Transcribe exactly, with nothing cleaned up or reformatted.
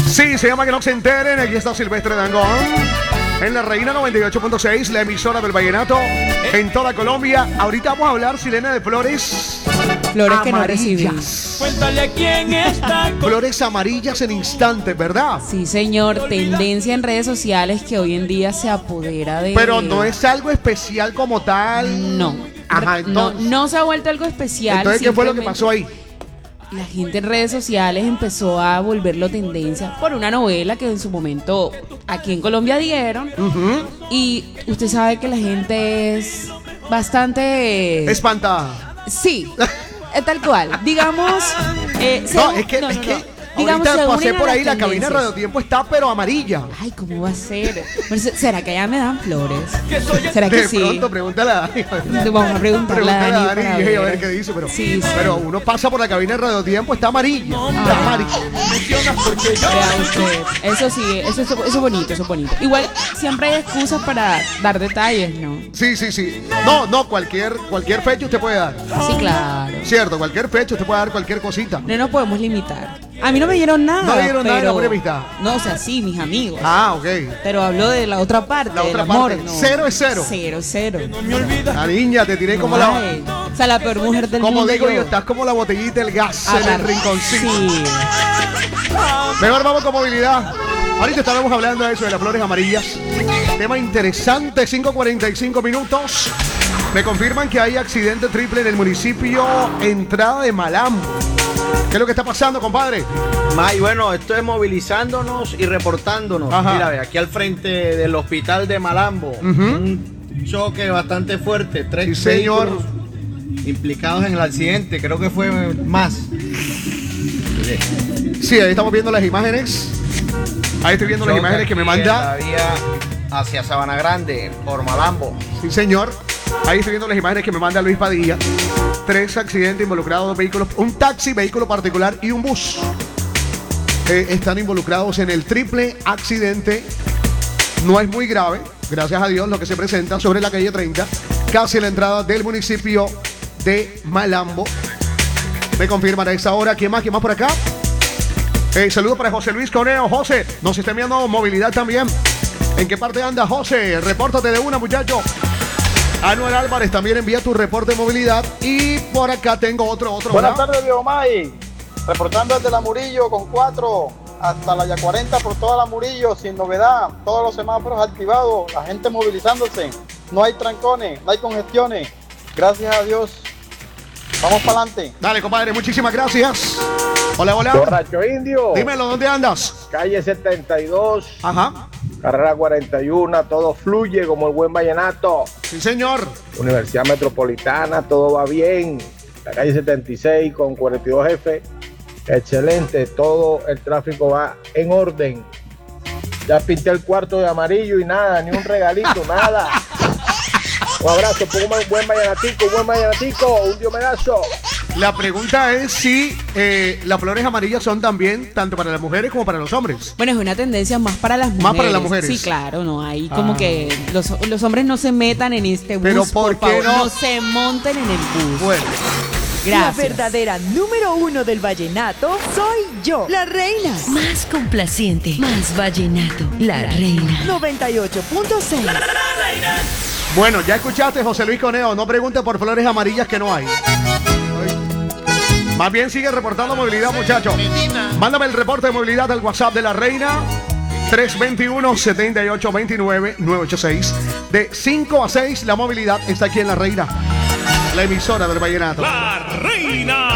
Sí, se llama Que No Se Enteren. Aquí está Silvestre Dangond en la Reina noventa y ocho punto seis, la emisora del vallenato en toda Colombia. Ahorita vamos a hablar, Silena, de flores Flores que no amarillas. recibí. Cuéntale quién está con... Flores amarillas en instantes, ¿verdad? Sí, señor. Tendencia en redes sociales que hoy en día se apodera de... Pero no es algo especial como tal. No. Ajá, no, entonces. no se ha vuelto algo especial. Entonces, ¿qué fue lo que simplemente pasó ahí? La gente en redes sociales empezó a volverlo tendencia por una novela que en su momento aquí en Colombia dieron. Uh-huh. Y usted sabe que la gente es bastante... Espantada. Sí, eh, tal cual. Digamos... eh, No, según- es que, no, es no, que no. Digamos, ahorita según pasé una por de ahí, las la cabina de tendencias. Radio Tiempo está pero amarilla. Ay, ¿cómo va a ser? Bueno, se- ¿será que allá me dan flores? ¿Será que De sí? pronto, pregúntale a Dani. Vamos a preguntarle a Pregúntale a Dani Dani para y a ver. ver qué dice, pero, Sí, sí. pero uno pasa por la cabina de Radio Tiempo, está amarilla. Está Ah. amarilla. Vea usted, eso sí, eso, eso, eso es bonito, eso es bonito. Igual siempre hay excusas para dar detalles, ¿no? Sí, sí, sí. No, no, cualquier, cualquier fecha usted puede dar. Sí, claro. Cierto, cualquier fecha usted puede dar cualquier cosita. No nos podemos limitar. A mí no me dieron nada. No le dieron nada de pero- la buena amistad. No, o sea, sí, mis amigos. Ah, ok. Pero hablo de la otra parte, La del otra amor, parte. ¿no? Cero es cero. Cero, cero. La niña, te tiré como la... Ay, o sea, la peor mujer del Como mundo. digo yo, estás como la botellita del gas en el Agar- rinconcito. Sí. Mejor vamos con movilidad. Ahorita estábamos hablando de eso, de las flores amarillas. Tema interesante, cinco cuarenta y cinco minutos. Me confirman que hay accidente triple en el municipio Entrada de Malambo. ¿Qué es lo que está pasando, compadre? May, bueno, esto es movilizándonos y reportándonos. Ajá. Mira, ve, aquí al frente del hospital de Malambo, Ujú. un choque bastante fuerte. Tres Sí, señor. vehículos implicados en el accidente, creo que fue más. Sí, ahí estamos viendo las imágenes. Ahí estoy viendo las Choque imágenes que me aquí en manda. la vía hacia Sabana Grande, por Malambo. Sí, señor. Ahí estoy viendo las imágenes que me manda Luis Padilla. Tres accidentes involucrados, dos vehículos, un taxi, vehículo particular y un bus. Eh, están involucrados en el triple accidente. No es muy grave, gracias a Dios, lo que se presenta sobre la calle treinta, casi a la entrada del municipio de Malambo. Me confirman a esta hora. ¿Quién más? ¿Quién más por acá? Eh, saludos para José Luis Coneo. José, nos está enviando movilidad también. ¿En qué parte anda, José? Repórtate de una, muchacho. Anuel Álvarez también envía tu reporte de movilidad. Y por acá tengo otro, otro. Buenas ¿verdad? tardes, Viejo May. Reportando desde la Murillo con cuatro hasta la Ya cuarenta por toda la Murillo, sin novedad. Todos los semáforos activados, la gente movilizándose. No hay trancones, no hay congestiones. Gracias a Dios. Vamos para adelante. Dale, compadre, muchísimas gracias. Hola, hola. Borracho Indio, Dímelo, ¿dónde andas? calle setenta y dos, Ajá. carrera cuarenta y uno, todo fluye como el buen vallenato. Sí, señor. Universidad Metropolitana, todo va bien. La calle setenta y seis con cuarenta y dos F, excelente, todo el tráfico va en orden. Ya pinté el cuarto de amarillo y nada, ni un regalito, nada. Un abrazo, pongo un buen vallenatico, un buen vallenatico, un diomedazo. La pregunta es si eh, las flores amarillas son también tanto para las mujeres como para los hombres. Bueno, es una tendencia más para las mujeres. Más para las mujeres. Sí, claro, no hay como Ah. que los, los hombres no se metan en este bus. Pero ¿por qué favor, no? no se monten en el bus. Bueno, La Gracias. verdadera número uno del vallenato soy yo, la reina. Más complaciente, más vallenato, la reina. noventa y ocho punto seis. bueno, ya escuchaste, José Luis Coneo. No pregunte por flores amarillas que no hay. Más bien sigue reportando movilidad, muchachos. Mándame el reporte de movilidad al WhatsApp de la reina. tres dos uno, siete ocho dos nueve, nueve ocho seis. De cinco a seis, la movilidad está aquí en la reina. La emisora del vallenato. La Reina.